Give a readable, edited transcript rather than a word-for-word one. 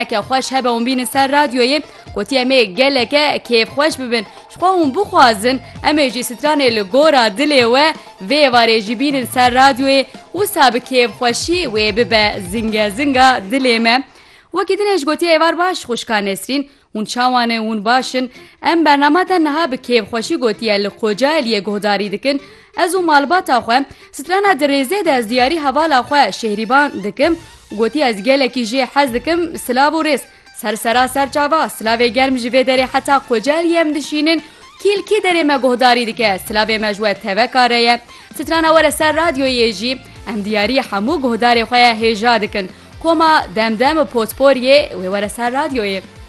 که خوش هبه اون بین سر رادیوی گوتی امه گلکه کیف خوش ببین شخوا اون بخوازن امه جی سترانه لگورا دلی و واره جی بین سر رادیوی و ساب کیف خوشی و ببه زنگه زنگه دلی ما وکی دنش گوتی ایوار باش خوشکان نسرین اون چاوانه اون باشن ام برنامه تنها به کیف خوشی گوتی لخوجه الیه گهداری دکن از اون مالبات آخواه سترانه درزه ده از دیاری حوال آخواه شهریبان دکم گوتی از گلکی جی حز دکم سلاو و ریس سر چاوا سلاوی گرم جوی داره حتی خوجه یم دشینن کیل کی داره ما گهداری دکه سلاوی مجوه توه کاره سترانه وره سر رادیوی جی ام دیاری همو گهداری خواه هیجا دکن کما دمدم پوتپوریه و وره سر رادیوی